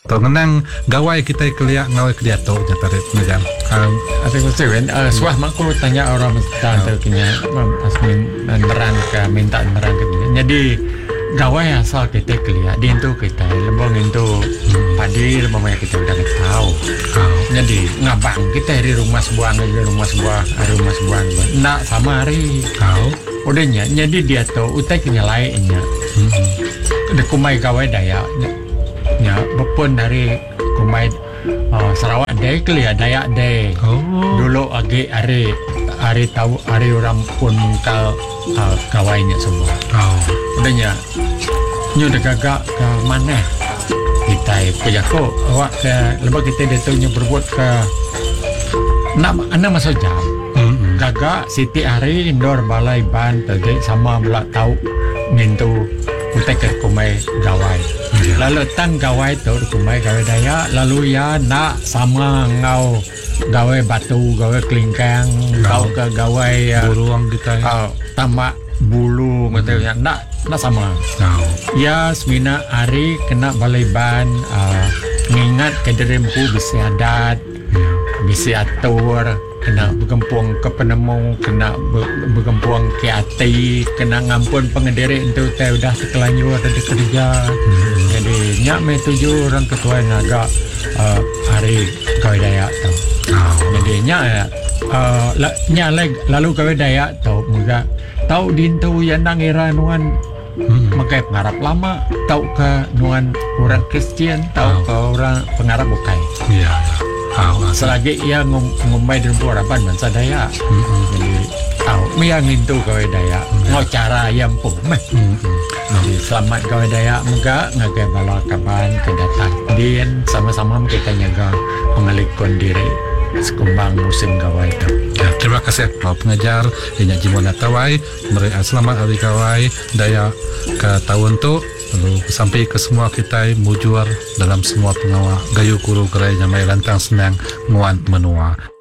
Ngenang gawai kita keliak ngawai keliato nyatarit ngajar. Ada kusewen suah makku tanya orang mesti terkini asmin neran ke minta neran ke jadi gawai asal kita keliak di itu kita lembong itu padi lembong kita udah tahu. Jadi ngabang kita dari rumah sebuah nak sama hari Kau udahnya jadi dia tuh utai kenyalainnya kumai gawai daya nya bepun dari kumai Sarawak day kelihat Dayak day dulu agi hari tahu hari orang pun kal gawainya semua udahnya nyu udah gagak ke mana kita pejako awak ke lebih kita dia berbuat ke nak anak masuk jam gagak Siti hari indoor balai ban tadi sama belak tahu mintu utek ke kumai gawai lalu tan gawai tu kumai gawai daya lalu ya nak sama ngau gawai batu gawai kelingkang kau ke gawai buruang kita tamak bulu katanya nak sama ya semina hari kena balai ban ngingat kederempu bisi adat bisi atur kena bergempuang ke penemu kena bergempuang ke hati kena ngampun pengendiri itu teh udah sekelanjur ada kerja jadi nyak me tujuh orang ketua naga hari kawai Dayak tu jadi nyak nyak lalu kawai Dayak tu muda tahu dintu yang nangira nuan makai pengarap lama tahu ke nuan orang Kristian tahu ke orang pengarap bukai selagi ia ngumbai di rumpu harapan bangsa Dayak jadi tahu yang itu kawai Dayak ngau cara yang pun jadi selamat kawai Dayak muka ngagai bala kapan kedatang din sama-sama kita nyaga mengalikkan diri sekumbang musim gawai itu. Terima kasih Pak Pengajar Inyak Jimona Tawai selamat hari gawai Dayak ke tahun tu lalu sampai ke semua kita mujur dalam semua pengawal gayu kuru gerai nyamai lantang senang nguan menua.